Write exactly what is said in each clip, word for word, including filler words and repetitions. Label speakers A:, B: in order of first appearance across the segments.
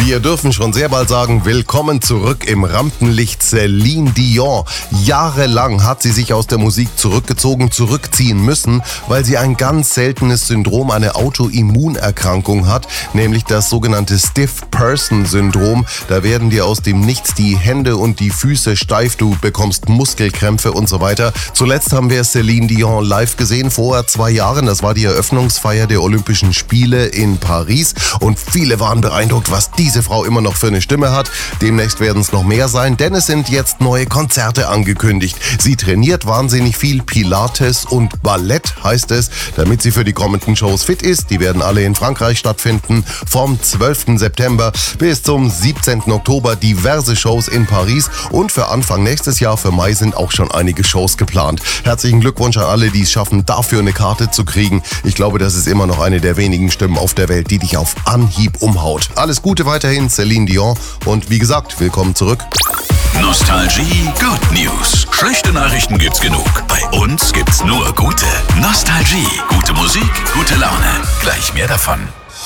A: Wir dürfen schon sehr bald sagen, willkommen zurück im Rampenlicht Celine Dion. Jahrelang hat sie sich aus der Musik zurückgezogen, zurückziehen müssen, weil sie ein ganz seltenes Syndrom, eine Autoimmunerkrankung hat, nämlich das sogenannte Stiff-Person-Syndrom. Da werden dir aus dem Nichts die Hände und die Füße steif, du bekommst Muskelkrämpfe und so weiter. Zuletzt haben wir Celine Dion live gesehen, vor zwei Jahren. Das war die Eröffnungsfeier der Olympischen Spiele in Paris und viele waren beeindruckt, was diese Frau immer noch für eine Stimme hat. Demnächst werden es noch mehr sein, denn es sind jetzt neue Konzerte angekündigt. Sie trainiert wahnsinnig viel Pilates und Ballett, heißt es, damit sie für die kommenden Shows fit ist. Die werden alle in Frankreich stattfinden. Vom zwölften September bis zum siebzehnten Oktober diverse Shows in Paris und für Anfang nächstes Jahr, für Mai, sind auch schon einige Shows geplant. Herzlichen Glückwunsch an alle, die es schaffen, dafür eine Karte zu kriegen. Ich glaube, das ist immer noch eine der wenigen Stimmen auf der Welt, die dich auf Anhieb umhaut. Alles Gute weiterhin, Celine Dion. Und wie gesagt, willkommen zurück.
B: Nostalgie Good News. Schlechte Nachrichten gibt's genug. Bei uns gibt's nur gute. Nostalgie. Gute Musik, gute Laune. Gleich mehr davon.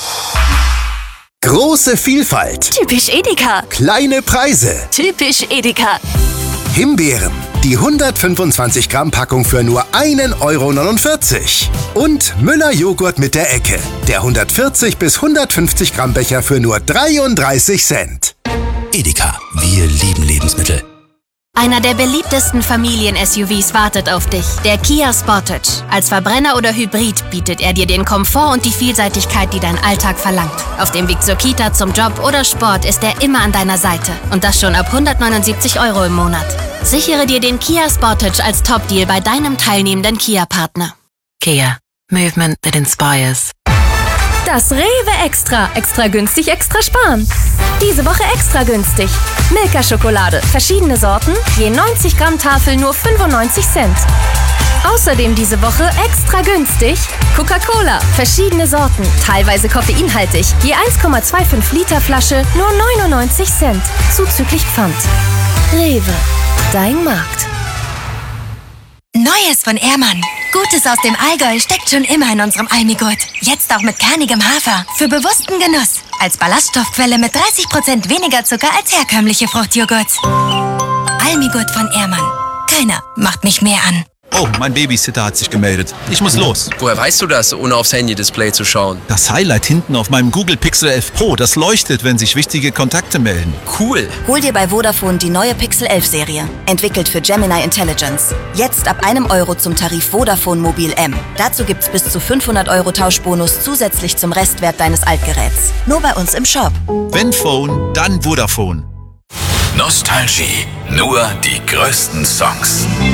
C: Große Vielfalt.
D: Typisch Edeka.
C: Kleine Preise.
D: Typisch Edeka.
C: Himbeeren. Die hundertfünfundzwanzig Gramm Packung für nur ein Euro neunundvierzig. Und Müller Joghurt mit der Ecke. Der hundertvierzig bis hundertfünfzig Gramm Becher für nur dreiunddreißig Cent.
E: Edeka, wir lieben Lebensmittel.
D: Einer der beliebtesten Familien-S U Vs wartet auf dich, der Kia Sportage. Als Verbrenner oder Hybrid bietet er dir den Komfort und die Vielseitigkeit, die dein Alltag verlangt. Auf dem Weg zur Kita, zum Job oder Sport ist er immer an deiner Seite. Und das schon ab hundertneunundsiebzig Euro im Monat. Sichere dir den Kia Sportage als Top-Deal bei deinem teilnehmenden Kia-Partner.
F: Kia. Movement that inspires.
G: Das Rewe Extra. Extra günstig, extra sparen. Diese Woche extra günstig. Milka-Schokolade. Verschiedene Sorten. Je neunzig Gramm Tafel nur fünfundneunzig Cent. Außerdem diese Woche extra günstig. Coca-Cola. Verschiedene Sorten. Teilweise koffeinhaltig. Je eins Komma fünfundzwanzig Liter Flasche nur neunundneunzig Cent. Zuzüglich Pfand. Rewe. Dein Markt.
H: Neues von Ehrmann. Gutes aus dem Allgäu steckt schon immer in unserem Almigurt. Jetzt auch mit kernigem Hafer. Für bewussten Genuss. Als Ballaststoffquelle mit dreißig Prozent weniger Zucker als herkömmliche Fruchtjoghurts. Almigurt von Ehrmann. Keiner macht mich mehr an.
I: Oh, mein Babysitter hat sich gemeldet. Ich muss los.
J: Woher weißt du das, ohne aufs Handy-Display zu schauen?
I: Das Highlight hinten auf meinem Google Pixel elf Pro, das leuchtet, wenn sich wichtige Kontakte melden.
J: Cool.
K: Hol dir bei Vodafone die neue Pixel elf Serie. Entwickelt für Gemini Intelligence. Jetzt ab einem Euro zum Tarif Vodafone Mobil M. Dazu gibt's bis zu fünfhundert Euro Tauschbonus zusätzlich zum Restwert deines Altgeräts. Nur bei uns im Shop.
I: Wenn Phone, dann Vodafone.
B: Nostalgie. Nur die größten Songs.